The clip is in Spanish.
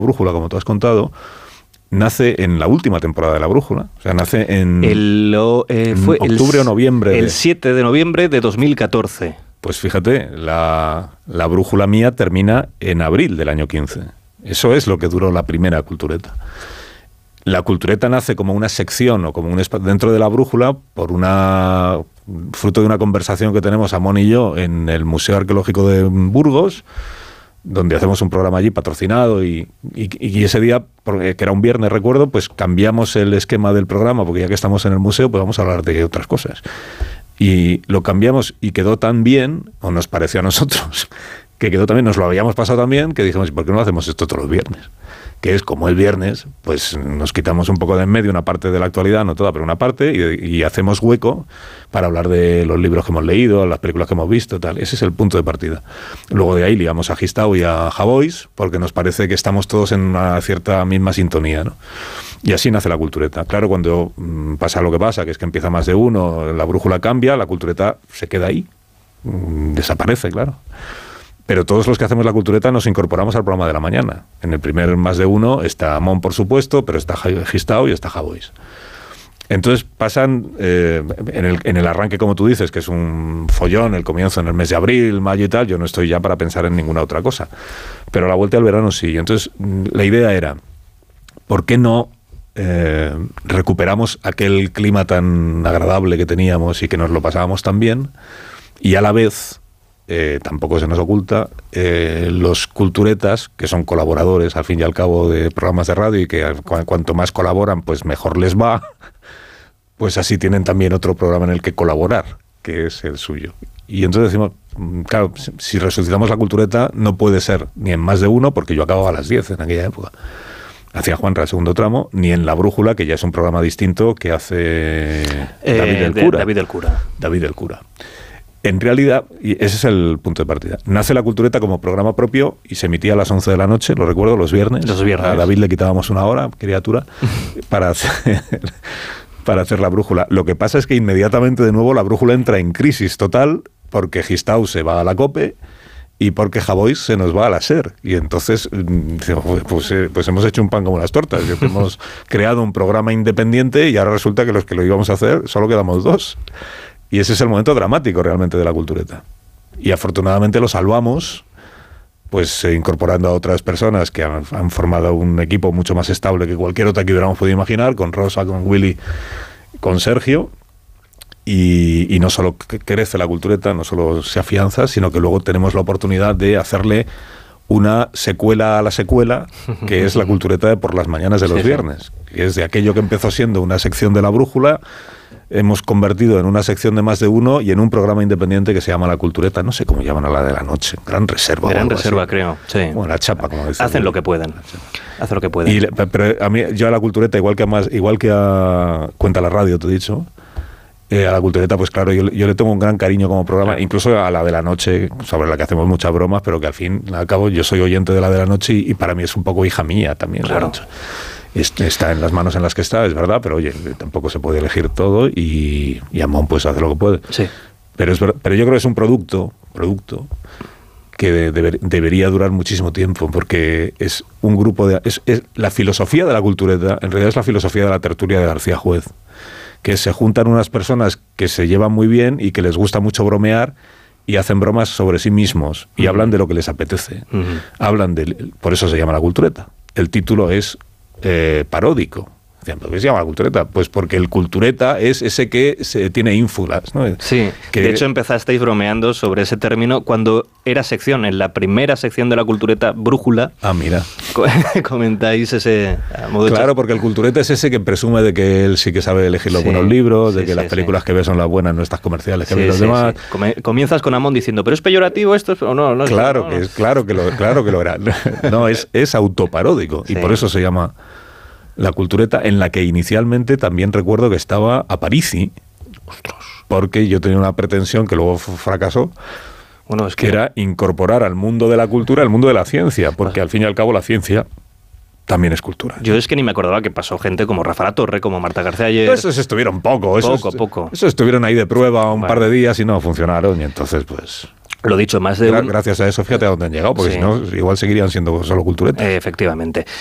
Brújula, como tú has contado, nace en la última temporada de La Brújula. O sea, nace en fue octubre o noviembre. El 7 de noviembre de 2014. Pues fíjate, la Brújula mía termina en abril del año 15. Eso es lo que duró la primera Cultureta. La Cultureta nace como una sección o como un espacio dentro de La Brújula fruto de una conversación que tenemos Amón y yo en el Museo Arqueológico de Burgos, donde hacemos un programa allí patrocinado y ese día, que era un viernes, recuerdo, pues cambiamos el esquema del programa, porque ya que estamos en el museo, pues vamos a hablar de otras cosas. Y lo cambiamos y quedó tan bien, o nos pareció a nosotros, que quedó también, nos lo habíamos pasado tan bien, que dijimos, ¿por qué no hacemos esto todos los viernes? Que es como el viernes, pues nos quitamos un poco de en medio una parte de la actualidad, no toda, pero una parte, y hacemos hueco para hablar de los libros que hemos leído, las películas que hemos visto, tal. Ese es el punto de partida. Luego de ahí ligamos a Gistau y a Javois, porque nos parece que estamos todos en una cierta misma sintonía, ¿no? Y así nace la Cultureta. Claro, cuando pasa lo que pasa, que es que empieza más de uno, la brújula cambia, la Cultureta se queda ahí, desaparece, claro. Pero todos los que hacemos la Cultureta nos incorporamos al programa de la mañana. En el primer más de uno está Amón, por supuesto, pero está Gistau y está Javois. Entonces pasan, en el arranque, como tú dices, que es un follón, el comienzo en el mes de abril, mayo y tal, yo no estoy ya para pensar en ninguna otra cosa. Pero a la vuelta del verano sí. Entonces la idea era, ¿por qué no recuperamos aquel clima tan agradable que teníamos y que nos lo pasábamos tan bien? Y a la vez... tampoco se nos oculta, los culturetas, que son colaboradores al fin y al cabo de programas de radio y que cuanto más colaboran, pues mejor les va, pues así tienen también otro programa en el que colaborar, que es el suyo. Y entonces decimos, claro, si resucitamos la Cultureta no puede ser ni en más de uno, porque yo acababa a las 10 en aquella época. Hacía Juanra el segundo tramo, ni en La Brújula, que ya es un programa distinto que hace David el Cura. En realidad, y ese es el punto de partida, nace la Cultureta como programa propio y se emitía a las 11 de la noche, lo recuerdo, los viernes. A David le quitábamos una hora, criatura, para hacer la Brújula. Lo que pasa es que inmediatamente de nuevo la Brújula entra en crisis total porque Gistau se va a la COPE y porque Javois se nos va a la SER. Y entonces, pues hemos hecho un pan como las tortas. Hemos creado un programa independiente y ahora resulta que los que lo íbamos a hacer solo quedamos dos. Y ese es el momento dramático realmente de la Cultureta. Y afortunadamente lo salvamos, pues incorporando a otras personas que han formado un equipo mucho más estable que cualquier otra que hubiéramos podido imaginar, con Rosa, con Willy, con Sergio. Y no solo crece la Cultureta, no solo se afianza, sino que luego tenemos la oportunidad de hacerle una secuela a la secuela, que es la Cultureta de por las mañanas de los viernes. Que es de aquello que empezó siendo una sección de La Brújula, hemos convertido en una sección de más de uno y en un programa independiente que se llama La Cultureta, no sé cómo llaman a la de la noche, Gran Reserva. Gran Reserva, creo, sí. Bueno, la chapa, como dicen. Hacen lo que pueden. Hacen lo que pueden. Pero a mí, yo a La Cultureta, igual que a Cuenta la Radio, te he dicho, a La Cultureta, pues claro, yo le tengo un gran cariño como programa, incluso a la de la noche, sobre la que hacemos muchas bromas, pero que al fin y al cabo yo soy oyente de la de la noche y para mí es un poco hija mía también. Claro. Está en las manos en las que está, es verdad, pero oye, tampoco se puede elegir todo y Amón pues hace lo que puede. Sí. Pero yo creo que es un producto que debería durar muchísimo tiempo, porque es un grupo es la filosofía de la Cultureta, en realidad es la filosofía de la tertulia de García Juez, que se juntan unas personas que se llevan muy bien y que les gusta mucho bromear y hacen bromas sobre sí mismos y hablan de lo que les apetece. Por eso se llama La Cultureta. El título es paródico. ¿Por qué se llama La Cultureta? Pues porque el cultureta es ese que tiene ínfulas, ¿no? Sí, de hecho empezasteis bromeando sobre ese término cuando era sección, en la primera sección de La Cultureta, Brújula. Ah, mira. Comentáis ese modo de Claro, porque el cultureta es ese que presume de que él sí que sabe elegir los buenos libros, de que las películas que ve son las buenas, no estas comerciales que ven los demás. Comienzas con Amón diciendo, ¿pero es peyorativo esto? ¿O no? Claro que lo era. No, es autoparódico y por eso se llama La Cultureta, en la que inicialmente también recuerdo que estaba Aparici, porque yo tenía una pretensión que luego fracasó, que era incorporar al mundo de la cultura el mundo de la ciencia, porque al fin y al cabo la ciencia también es cultura. Yo es que ni me acordaba que pasó gente como Rafa La Torre, como Marta García ayer. Esos estuvieron poco. Esos estuvieron ahí de prueba un par de días y no funcionaron, y entonces pues... Lo dicho, más de Gracias a eso, fíjate a dónde han llegado, porque si no, igual seguirían siendo solo culturetas. Efectivamente.